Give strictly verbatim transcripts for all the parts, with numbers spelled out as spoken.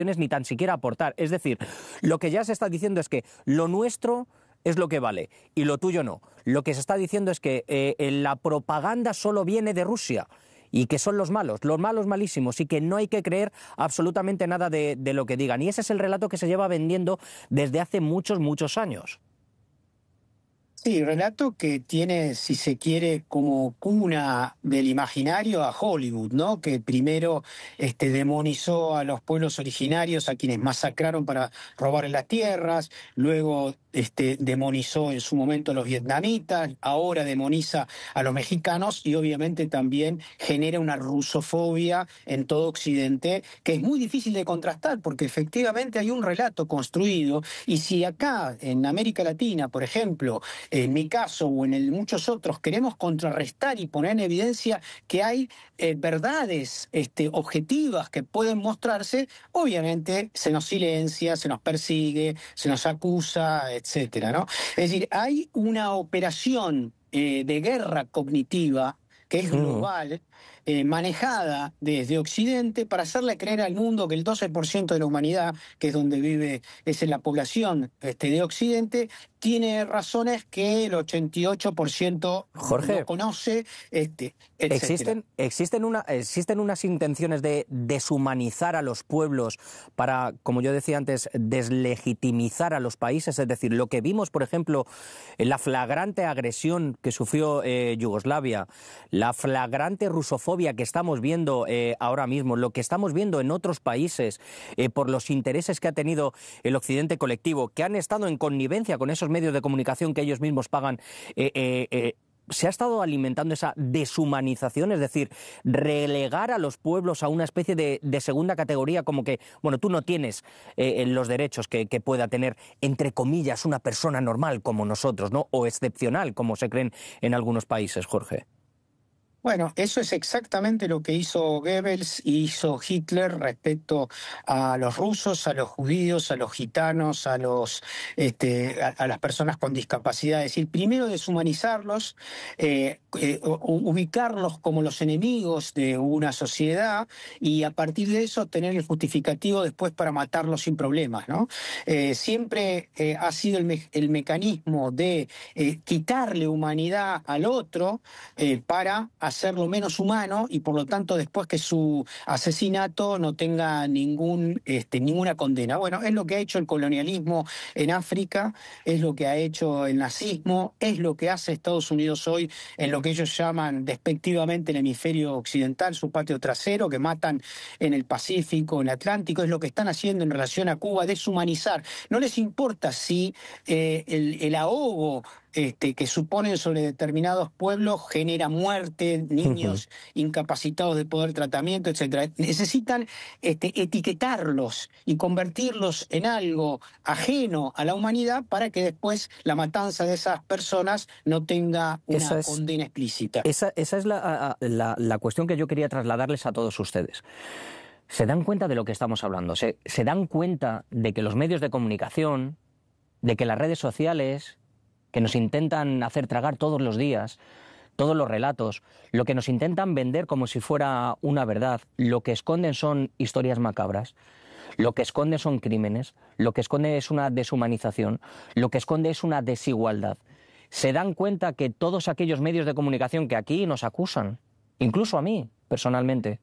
ni tan siquiera aportar. Es decir, lo que ya se está diciendo es que lo nuestro es lo que vale y lo tuyo no. Lo que se está diciendo es que eh, la propaganda solo viene de Rusia y que son los malos, los malos malísimos, y que no hay que creer absolutamente nada de, de lo que digan. Y ese es el relato que se lleva vendiendo desde hace muchos, muchos años. Sí, relato que tiene, si se quiere, como cuna del imaginario a Hollywood, ¿no? Que primero este, demonizó a los pueblos originarios, a quienes masacraron para robar las tierras, luego este, demonizó en su momento a los vietnamitas, ahora demoniza a los mexicanos y obviamente también genera una rusofobia en todo Occidente, que es muy difícil de contrastar porque efectivamente hay un relato construido, y si acá en América Latina, por ejemplo, en mi caso o en el de muchos otros, queremos contrarrestar y poner en evidencia que hay eh, verdades este, objetivas que pueden mostrarse, obviamente se nos silencia, se nos persigue, se nos acusa, etcétera, ¿no? Es decir, hay una operación eh, de guerra cognitiva que es global, eh, manejada desde Occidente para hacerle creer al mundo que el doce por ciento de la humanidad, que es donde vive, es en la población este, de Occidente, tiene razones que el ochenta y ocho por ciento Jorge, no conoce, este, etcétera. ¿Existen, existen, una, ¿Existen unas intenciones de deshumanizar a los pueblos para, como yo decía antes, deslegitimizar a los países? Es decir, lo que vimos, por ejemplo, en la flagrante agresión que sufrió eh, Yugoslavia, la flagrante rusofobia que estamos viendo eh, ahora mismo, lo que estamos viendo en otros países eh, por los intereses que ha tenido el Occidente colectivo, que han estado en connivencia con esos medios de comunicación que ellos mismos pagan, eh, eh, eh, se ha estado alimentando esa deshumanización, es decir, relegar a los pueblos a una especie de, de segunda categoría, como que, bueno, tú no tienes eh, los derechos que, que pueda tener, entre comillas, una persona normal como nosotros, ¿no? O excepcional, como se creen en algunos países, Jorge. Bueno, eso es exactamente lo que hizo Goebbels y hizo Hitler respecto a los rusos, a los judíos, a los gitanos, a los este, a, a las personas con discapacidad. Es decir, primero deshumanizarlos, eh, eh, ubicarlos como los enemigos de una sociedad y a partir de eso tener el justificativo después para matarlos sin problemas, ¿no? Eh, siempre eh, ha sido el, me el mecanismo de eh, quitarle humanidad al otro eh, para hacerlo menos humano y por lo tanto después que su asesinato no tenga ningún, este, ninguna condena. Bueno, es lo que ha hecho el colonialismo en África, es lo que ha hecho el nazismo, es lo que hace Estados Unidos hoy en lo que ellos llaman despectivamente el hemisferio occidental, su patio trasero, que matan en el Pacífico, en el Atlántico, es lo que están haciendo en relación a Cuba, deshumanizar. No les importa si eh, el, el ahogo Este, que suponen sobre determinados pueblos genera muerte, niños uh-huh. incapacitados de poder tratamiento, etcétera. Necesitan este, etiquetarlos y convertirlos en algo ajeno a la humanidad para que después la matanza de esas personas no tenga una esa es, condena explícita. Esa, esa es la, la, la cuestión que yo quería trasladarles a todos ustedes. ¿Se dan cuenta de lo que estamos hablando? ¿Se, se dan cuenta de que los medios de comunicación, de que las redes sociales, que nos intentan hacer tragar todos los días, todos los relatos, lo que nos intentan vender como si fuera una verdad, lo que esconden son historias macabras, lo que esconde son crímenes, lo que esconde es una deshumanización, lo que esconde es una desigualdad? Se dan cuenta que todos aquellos medios de comunicación que aquí nos acusan, incluso a mí personalmente,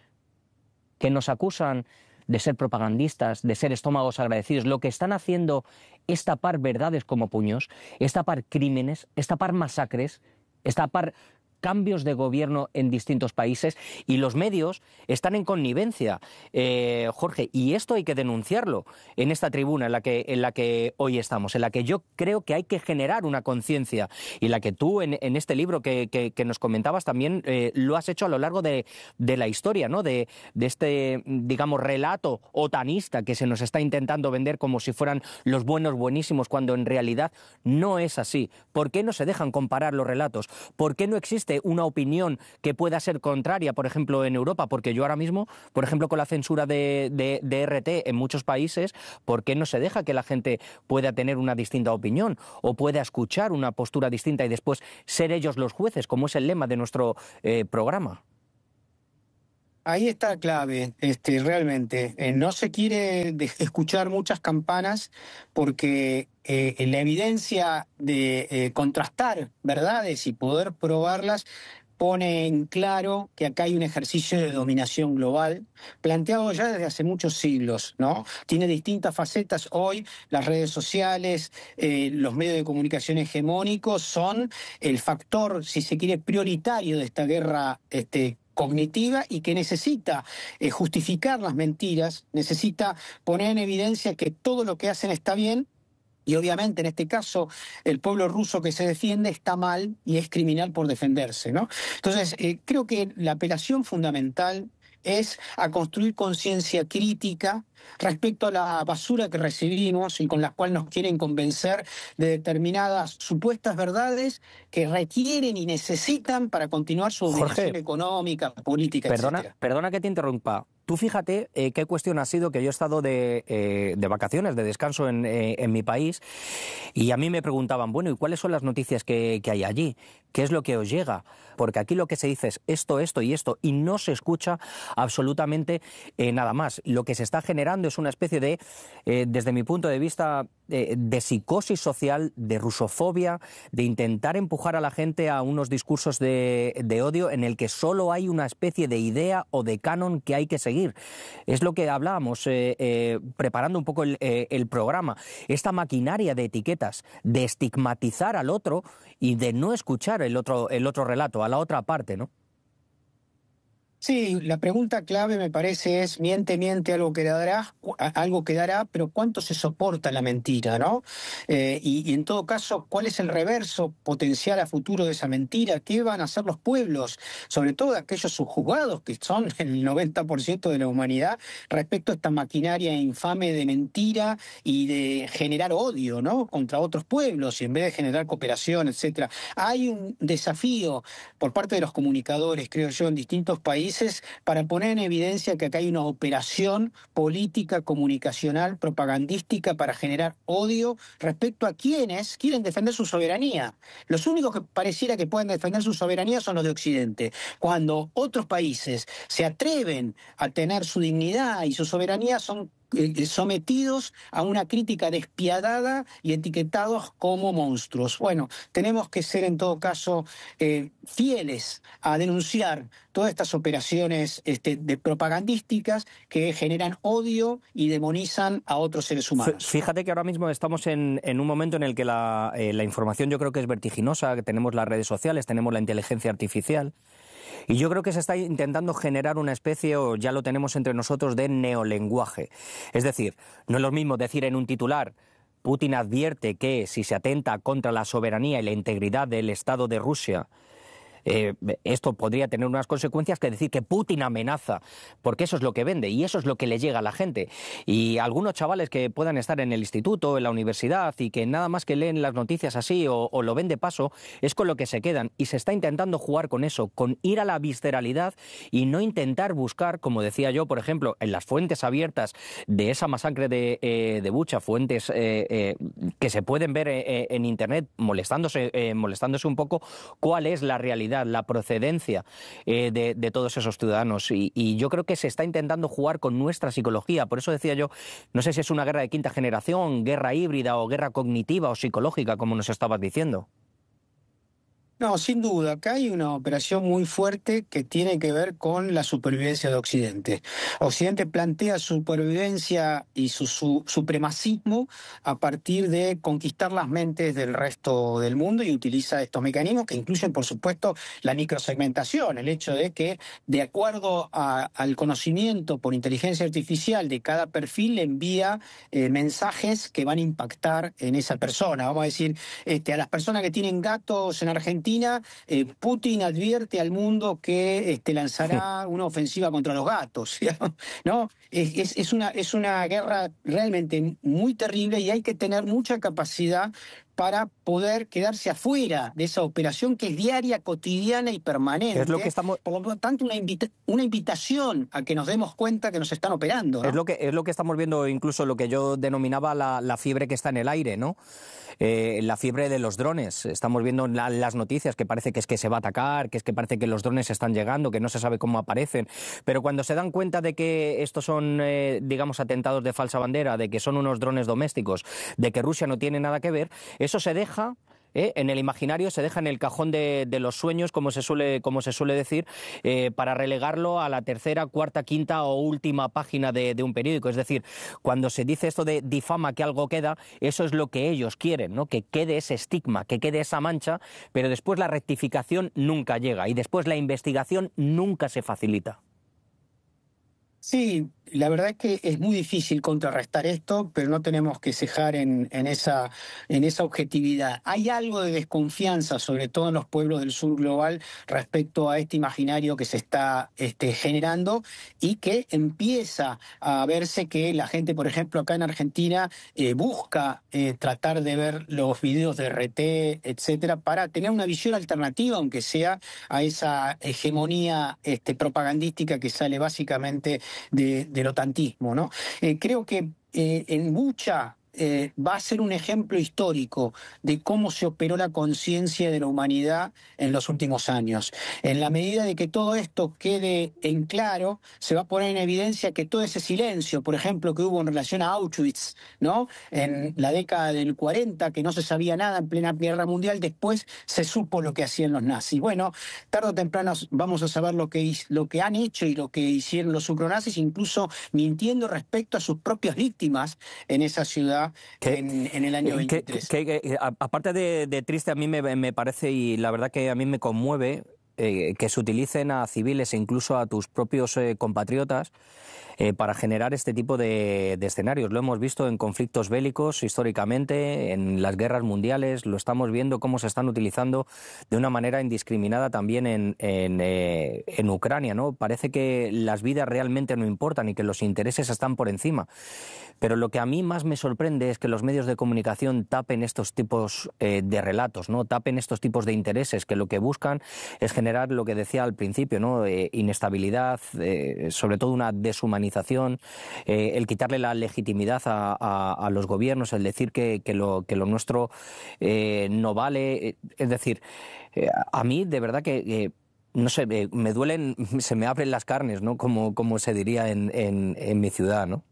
que nos acusan de ser propagandistas, de ser estómagos agradecidos, lo que están haciendo es tapar verdades como puños, es tapar crímenes, es tapar masacres, es tapar cambios de gobierno en distintos países, y los medios están en connivencia, eh, Jorge, y esto hay que denunciarlo en esta tribuna en la que, en la que hoy estamos, en la que yo creo que hay que generar una conciencia, y la que tú en, en este libro que, que, que nos comentabas también eh, lo has hecho a lo largo de, de la historia, ¿no? De, de este, digamos, relato otanista que se nos está intentando vender como si fueran los buenos buenísimos, cuando en realidad no es así. ¿Por qué no se dejan comparar los relatos? ¿Por qué no existe una opinión que pueda ser contraria, por ejemplo, en Europa? Porque yo ahora mismo, por ejemplo, con la censura de, de, de R T en muchos países, ¿por qué no se deja que la gente pueda tener una distinta opinión o pueda escuchar una postura distinta y después ser ellos los jueces, como es el lema de nuestro eh, programa? Ahí está la clave, este, realmente. Eh, no se quiere de- escuchar muchas campanas porque eh, la evidencia de eh, contrastar verdades y poder probarlas pone en claro que acá hay un ejercicio de dominación global planteado ya desde hace muchos siglos, ¿no? Tiene distintas facetas. Hoy las redes sociales, eh, los medios de comunicación hegemónicos son el factor, si se quiere, prioritario de esta guerra este, cognitiva y que necesita eh, justificar las mentiras, necesita poner en evidencia que todo lo que hacen está bien. Y obviamente en este caso el pueblo ruso que se defiende está mal y es criminal por defenderse, ¿no? Entonces eh, creo que la apelación fundamental es a construir conciencia crítica respecto a la basura que recibimos y con la cual nos quieren convencer de determinadas supuestas verdades que requieren y necesitan para continuar su dominación Jorge, económica, política, Perdona, etcétera. perdona que te interrumpa. Tú fíjate eh, qué cuestión ha sido que yo he estado de, eh, de vacaciones, de descanso en, eh, en mi país, y a mí me preguntaban, bueno, ¿y cuáles son las noticias que, que hay allí? ¿Qué es lo que os llega? Porque aquí lo que se dice es esto, esto y esto, y no se escucha absolutamente eh, nada más. Lo que se está generando es una especie de, eh, desde mi punto de vista, eh, de psicosis social, de rusofobia, de intentar empujar a la gente a unos discursos de, de odio en el que solo hay una especie de idea o de canon que hay que seguir. Es lo que hablábamos eh, eh, preparando un poco el, eh, el programa. Esta maquinaria de etiquetas, de estigmatizar al otro y de no escuchar el otro, el otro relato, a la otra parte, ¿no? Sí, la pregunta clave me parece es, miente, miente, algo quedará, cu- a- algo quedará, pero ¿cuánto se soporta la mentira, ¿no? Eh, y, y en todo caso, ¿cuál es el reverso potencial a futuro de esa mentira? ¿Qué van a hacer los pueblos, sobre todo aquellos subjugados que son el noventa por ciento de la humanidad, respecto a esta maquinaria infame de mentira y de generar odio, ¿no? Contra otros pueblos y en vez de generar cooperación, etcétera? Hay un desafío por parte de los comunicadores, creo yo, en distintos países, para poner en evidencia que acá hay una operación política, comunicacional, propagandística para generar odio respecto a quienes quieren defender su soberanía. Los únicos que pareciera que pueden defender su soberanía son los de Occidente. Cuando otros países se atreven a tener su dignidad y su soberanía, son eh, sometidos a una crítica despiadada y etiquetados como monstruos. Bueno, tenemos que ser en todo caso eh, fieles a denunciar todas estas operaciones este, de propagandísticas que generan odio y demonizan a otros seres humanos. Fíjate que ahora mismo estamos en, en un momento en el que la, eh, la información yo creo que es vertiginosa, que tenemos las redes sociales, tenemos la inteligencia artificial. Y yo creo que se está intentando generar una especie, o ya lo tenemos entre nosotros, de neolenguaje. Es decir, no es lo mismo decir en un titular: Putin advierte que si se atenta contra la soberanía y la integridad del Estado de Rusia, eh, esto podría tener unas consecuencias, que decir que Putin amenaza, porque eso es lo que vende y eso es lo que le llega a la gente. Y algunos chavales que puedan estar en el instituto, en la universidad, y que nada más que leen las noticias así o, o lo ven de paso, es con lo que se quedan. Y se está intentando jugar con eso, con ir a la visceralidad y no intentar buscar, como decía yo, por ejemplo, en las fuentes abiertas de esa masacre de, eh, de Bucha, fuentes eh, eh, que se pueden ver eh, en internet, molestándose, eh, molestándose un poco, cuál es la realidad, la procedencia eh, de, de todos esos ciudadanos. Y, y yo creo que se está intentando jugar con nuestra psicología. Por eso decía yo, no sé si es una guerra de quinta generación, guerra híbrida o guerra cognitiva o psicológica, como nos estabas diciendo. No, sin duda, acá hay una operación muy fuerte que tiene que ver con la supervivencia de Occidente. Occidente plantea supervivencia y su, su supremacismo a partir de conquistar las mentes del resto del mundo y utiliza estos mecanismos que incluyen, por supuesto, la microsegmentación, el hecho de que, de acuerdo a, al conocimiento por inteligencia artificial de cada perfil, le envía eh, mensajes que van a impactar en esa persona. Vamos a decir, este, a las personas que tienen gatos en Argentina, Eh, Putin advierte al mundo que este, lanzará una ofensiva contra los gatos, ¿no? Es, es, es, una, es una guerra realmente muy terrible y hay que tener mucha capacidad para poder quedarse afuera de esa operación que es diaria, cotidiana y permanente. Es lo que estamos... Por lo tanto, una, invita una invitación a que nos demos cuenta que nos están operando, ¿no? Es lo que, es lo que estamos viendo, incluso lo que yo denominaba la, la fiebre que está en el aire, ¿no? Eh, la fiebre de los drones. Estamos viendo la, las noticias que parece que es que se va a atacar, que es que parece que los drones están llegando, que no se sabe cómo aparecen. Pero cuando se dan cuenta de que estos son, eh, digamos, atentados de falsa bandera, de que son unos drones domésticos, de que Rusia no tiene nada que ver, eso se deja... ¿Eh? En el imaginario, se deja en el cajón de, de los sueños, como se suele, como se suele decir, eh, para relegarlo a la tercera, cuarta, quinta o última página de, de un periódico. Es decir, cuando se dice esto de difama que algo queda, eso es lo que ellos quieren, ¿no? Que quede ese estigma, que quede esa mancha, pero después la rectificación nunca llega y después la investigación nunca se facilita. Sí, la verdad es que es muy difícil contrarrestar esto, pero no tenemos que cejar en, en, esa, en esa objetividad. Hay algo de desconfianza, sobre todo en los pueblos del sur global, respecto a este imaginario que se está este, generando y que empieza a verse que la gente, por ejemplo, acá en Argentina, eh, busca eh, tratar de ver los videos de R T, etcétera, para tener una visión alternativa, aunque sea a esa hegemonía este, propagandística que sale básicamente de, del otantismo, ¿no? Eh, creo que eh, en Bucha eh, va a ser un ejemplo histórico de cómo se operó la conciencia de la humanidad en los últimos años. En la medida de que todo esto quede en claro, se va a poner en evidencia que todo ese silencio, por ejemplo, que hubo en relación a Auschwitz, ¿no? En la década del cuarenta, que no se sabía nada en plena Guerra Mundial, después se supo lo que hacían los nazis. Bueno, tarde o temprano vamos a saber lo que, lo que han hecho y lo que hicieron los ucronazis, incluso mintiendo respecto a sus propias víctimas en esa ciudad en, en el año veintitrés. Que, que, que, aparte de, de triste, a mí me, me parece, y la verdad que a mí me conmueve, eh, que se utilicen a civiles e incluso a tus propios eh, compatriotas eh, para generar este tipo de, de escenarios. Lo hemos visto en conflictos bélicos históricamente, en las guerras mundiales, lo estamos viendo cómo se están utilizando de una manera indiscriminada también en, en, eh, en Ucrania, ¿no? Parece que las vidas realmente no importan y que los intereses están por encima. Pero lo que a mí más me sorprende es que los medios de comunicación tapen estos tipos eh, de relatos, ¿no? Tapen estos tipos de intereses, que lo que buscan es generar lo que decía al principio, ¿no? Eh, inestabilidad, eh, sobre todo una deshumanización, eh, el quitarle la legitimidad a, a, a los gobiernos, el decir que, que, lo, que lo nuestro eh, no vale. Es decir, eh, a mí de verdad que... Eh, no sé, eh, me duelen, se me abren las carnes, ¿no? Como, como se diría en, en, en mi ciudad, ¿no?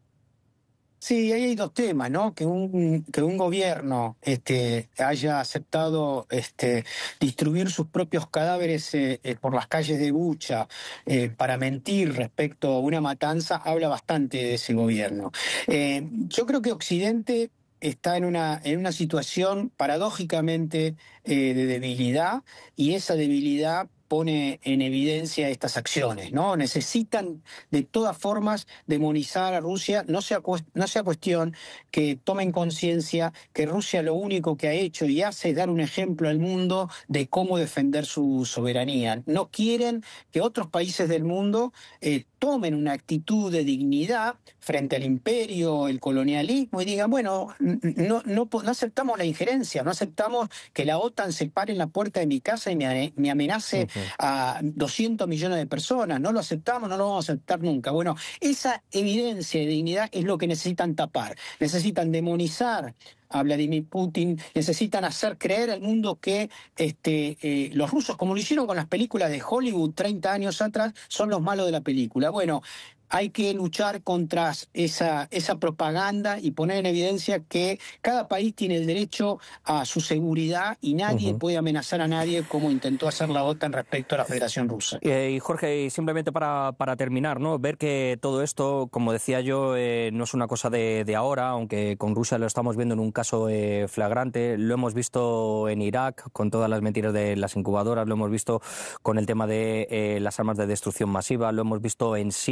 Sí, ahí hay dos temas, ¿no? Que un, que un gobierno este, haya aceptado este, distribuir sus propios cadáveres eh, eh, por las calles de Bucha eh, para mentir respecto a una matanza, habla bastante de ese gobierno. Eh, yo creo que Occidente está en una, en una situación paradójicamente eh, de debilidad, y esa debilidad pone en evidencia estas acciones, ¿no? Necesitan de todas formas demonizar a Rusia, no sea, no sea cuestión que tomen conciencia que Rusia lo único que ha hecho y hace es dar un ejemplo al mundo de cómo defender su soberanía. No quieren que otros países del mundo eh, tomen una actitud de dignidad frente al imperio, el colonialismo, y digan, bueno, no, no, no aceptamos la injerencia, no aceptamos que la OTAN se pare en la puerta de mi casa y me, me amenace uh-huh. a doscientos millones de personas. No lo aceptamos, no lo vamos a aceptar nunca. Bueno, esa evidencia de dignidad es lo que necesitan tapar. Necesitan demonizar a Vladimir Putin, necesitan hacer creer al mundo que este, eh, los rusos, como lo hicieron con las películas de Hollywood treinta años atrás, son los malos de la película. Bueno, hay que luchar contra esa, esa propaganda y poner en evidencia que cada país tiene el derecho a su seguridad y nadie uh-huh. puede amenazar a nadie como intentó hacer la OTAN respecto a la Federación Rusa. Eh, y Jorge, simplemente para, para terminar, ¿no? Ver que todo esto, como decía yo, eh, no es una cosa de, de ahora, aunque con Rusia lo estamos viendo en un caso eh, flagrante, lo hemos visto en Irak con todas las mentiras de las incubadoras, lo hemos visto con el tema de eh, las armas de destrucción masiva, lo hemos visto en Siria con las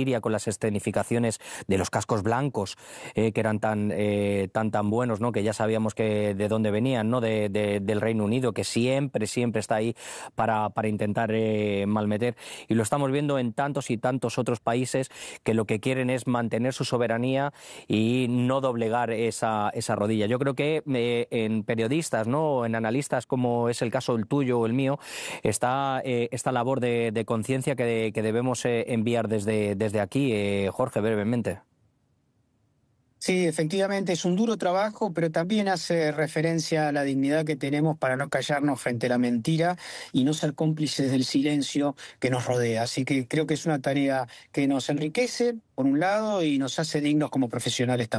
escenificaciones de los cascos blancos, eh, que eran tan, eh, tan, tan buenos, ¿no? Que ya sabíamos que de dónde venían, ¿no? De, de, del Reino Unido, que siempre, siempre está ahí para, para intentar eh, malmeter. Y lo estamos viendo en tantos y tantos otros países que lo que quieren es mantener su soberanía y no doblegar esa, esa rodilla. Yo creo que eh, en periodistas, ¿no? En analistas, como es el caso el tuyo o el mío, está eh, esta labor de, de conciencia que, que debemos eh, enviar desde, desde aquí. Eh, Jorge, brevemente. Sí, efectivamente es un duro trabajo, pero también hace referencia a la dignidad que tenemos para no callarnos frente a la mentira y no ser cómplices del silencio que nos rodea. Así que creo que es una tarea que nos enriquece, por un lado, y nos hace dignos como profesionales también.